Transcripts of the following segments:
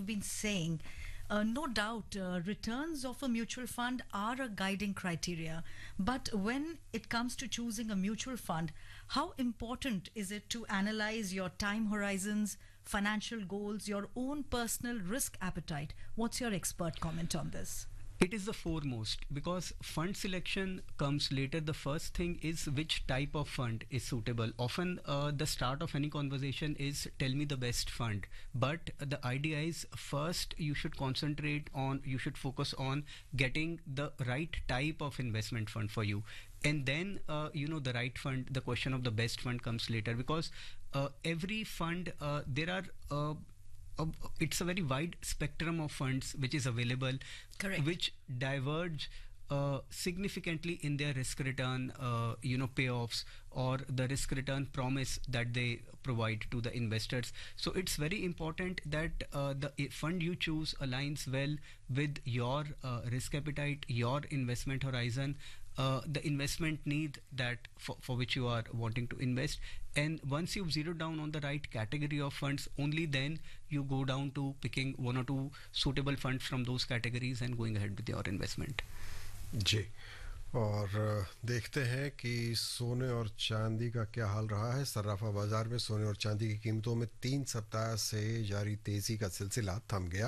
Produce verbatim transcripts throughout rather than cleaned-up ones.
you've been saying, uh, no doubt, uh, returns of a mutual fund are a guiding criteria. But when it comes to choosing a mutual fund, how important is it to analyze your time horizons, financial goals, your own personal risk appetite? What's your expert comment on this? It is the foremost, because fund selection comes later. The first thing is which type of fund is suitable. Often uh, the start of any conversation is tell me the best fund. But the idea is first you should concentrate on, you should focus on getting the right type of investment fund for you. And then, uh, you know, the right fund, the question of the best fund comes later, because uh, every fund, uh, there are... Uh, Uh, it's a very wide spectrum of funds which is available. Correct. Which diverge uh, significantly in their risk return, uh, you know, payoffs or the risk return promise that they provide to the investors. So it's very important that uh, the fund you choose aligns well with your uh, risk appetite, your investment horizon, uh, the investment need that for, for which you are wanting to invest. And once you've zeroed down on the right category of funds, only then you go down to picking one or two suitable funds from those categories and going ahead with your investment. जी, और देखते हैं कि सोने और चांदी का क्या हाल रहा है. सर्राफा बाजार में सोने और चांदी की कीमतों में तीन सप्ताह से जारी तेजी का सिलसिला थम गया.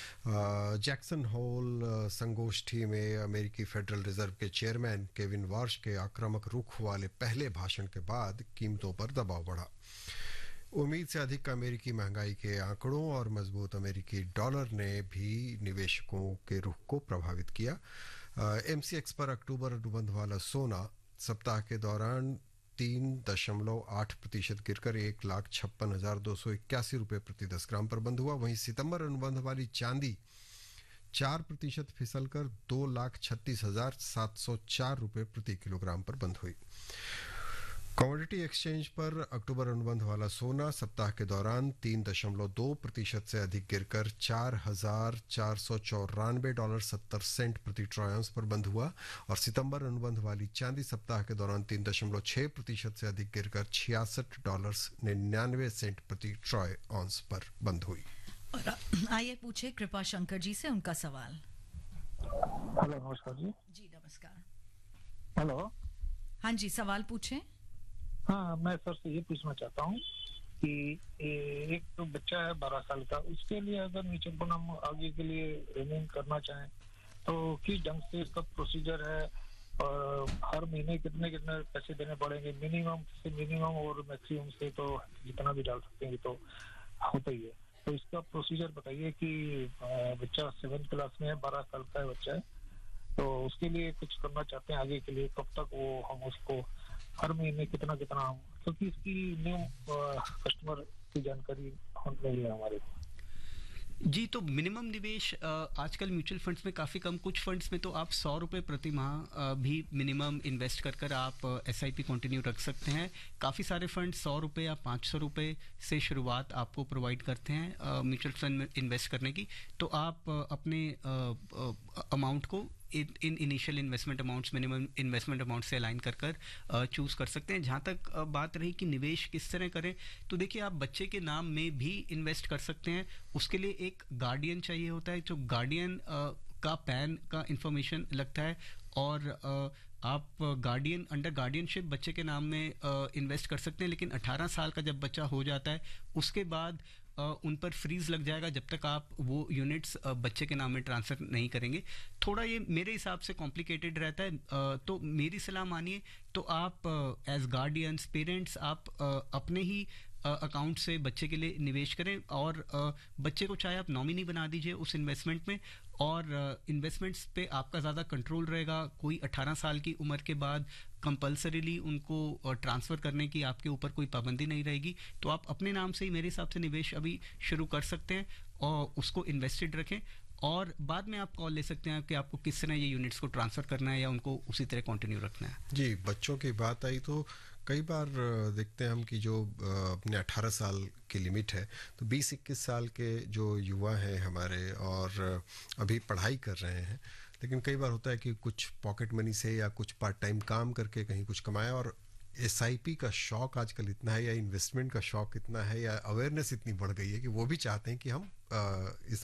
जैक्सन होल संगोष्ठी में अमेरिकी फेडरल रिजर्व के चेयरमैन केविन वार्श के आक्रामक रुख वाले पहले भाषण के बाद कीमतों पर दबाव बढ़ा. उम्मीद से अधिक अमेरिकी महंगाई के आंकड़ों और मजबूत अमेरिकी डॉलर ने भी निवेशकों के रुख को प्रभावित किया. एमसीएक्स पर अक्टूबर अनुबंध वाला सोना सप्ताह के दौरान तीन दशमलव आठ प्रतिशत गिरकर एक लाख छप्पन हजार दो सौ इक्यासी रुपये प्रति दस ग्राम पर बंद हुआ. वहीं सितंबर अनुबंध वाली चांदी चार प्रतिशत फिसलकर दो लाख छत्तीस हजार सात सौ चार रुपये प्रति किलोग्राम पर बंद हुई. कमोडिटी एक्सचेंज पर अक्टूबर अनुबंध वाला सोना सप्ताह के दौरान तीन दशमलव दो प्रतिशत से अधिक गिरकर चार हजार चार सौ चौरानवे डॉलर सत्तर सेंट प्रति ट्रॉय ऑन्स पर बंद हुआ. और सितंबर अनुबंध वाली चांदी सप्ताह के दौरान तीन दशमलव छह प्रतिशत से अधिक गिरकर छियासठ डॉलर निन्यानवे सेंट प्रति ट्रॉय ऑन्स पर बंद हुई. और आइए पूछे कृपा शंकर जी से उनका सवाल. हेलो, नमस्कार जी. जी नमस्कार. हेलो. हाँ जी, सवाल पूछें. हाँ, मैं सर से ये पूछना चाहता हूँ कि एक तो बच्चा है बारह साल का, उसके लिए अगर म्यूचुअल फंड हम आगे के लिए रिमेन करना चाहें तो किस ढंग से इसका प्रोसीजर है, और हर महीने कितने कितने पैसे देने पड़ेंगे, मिनिमम से मिनिमम और मैक्सिमम से तो जितना भी डाल सकते हैं तो होता ही है. तो इसका प्रोसीजर बताइए कि बच्चा सेवेंथ क्लास में है, बारह साल का है बच्चा है, तो उसके लिए कुछ करना चाहते हैं आगे के लिए, कब तक वो हम उसको हर महीने कितना कितना हम, क्योंकि इसकी न्यू कस्टमर की जानकारी नहीं है हमारे. जी, तो मिनिमम निवेश आजकल म्यूचुअल फंड्स में काफ़ी कम, कुछ फंड्स में तो आप सौ रुपये प्रति माह भी मिनिमम इन्वेस्ट कर कर आप एसआईपी कंटिन्यू रख सकते हैं. काफ़ी सारे फंड सौ रुपये या पाँच सौ रुपये से शुरुआत आपको प्रोवाइड करते हैं म्यूचुअल फंड में इन्वेस्ट करने की. तो आप अपने अमाउंट को in initial investment amounts, minimum investment amount से अलाइन कर कर चूज कर सकते हैं. जहाँ तक uh, बात रही कि निवेश किस तरह करें, तो देखिए आप बच्चे के नाम में भी इन्वेस्ट कर सकते हैं. उसके लिए एक गार्डियन चाहिए होता है, जो गार्डियन uh, का पैन का इंफॉर्मेशन लगता है, और uh, आप गार्डियन अंडर गार्डियनशिप बच्चे के नाम में इन्वेस्ट uh, कर सकते हैं. लेकिन अठारह साल का जब बच्चा हो जाता है उसके बाद Uh, उन पर फ्रीज लग जाएगा जब तक आप वो यूनिट्स uh, बच्चे के नाम में ट्रांसफर नहीं करेंगे. थोड़ा ये मेरे हिसाब से कॉम्प्लिकेटेड रहता है, uh, तो मेरी सलाह मानिए तो आप एज गार्डियंस, पेरेंट्स, आप uh, अपने ही अकाउंट uh, से बच्चे के लिए निवेश करें, और uh, बच्चे को चाहे आप नॉमिनी बना दीजिए उस इन्वेस्टमेंट में, और इन्वेस्टमेंट्स uh, पे आपका ज़्यादा कंट्रोल रहेगा. कोई अठारह साल की उम्र के बाद कंपल्सरीली उनको ट्रांसफ़र करने की आपके ऊपर कोई पाबंदी नहीं रहेगी. तो आप अपने नाम से ही मेरे हिसाब से निवेश अभी शुरू कर सकते हैं और उसको इन्वेस्टेड रखें, और बाद में आप कॉल ले सकते हैं कि आपको किस तरह ये यूनिट्स को ट्रांसफ़र करना है या उनको उसी तरह कंटिन्यू रखना है. जी, बच्चों की बात आई तो कई बार देखते हैं हम कि जो अपने अठारह साल की लिमिट है, तो बीस इक्कीस साल के जो युवा हैं हमारे और अभी पढ़ाई कर रहे हैं, लेकिन कई बार होता है कि कुछ पॉकेट मनी से या कुछ पार्ट टाइम काम करके कहीं कुछ कमाया, और एसआईपी का शौक आजकल इतना है या इन्वेस्टमेंट का शौक इतना है या अवेयरनेस इतनी बढ़ गई है कि वो भी चाहते हैं कि हम इस